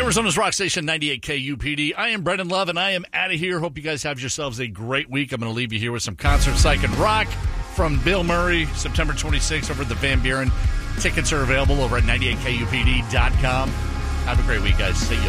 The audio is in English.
Arizona's Rock Station 98 KUPD. I am Brendan Love, and I am out of here. Hope you guys have yourselves a great week. I'm going to leave you here with some concert psych and rock from Bill Murray, September 26th over at the Van Buren. Tickets are available over at 98kupd.com. Have a great week, guys. See you.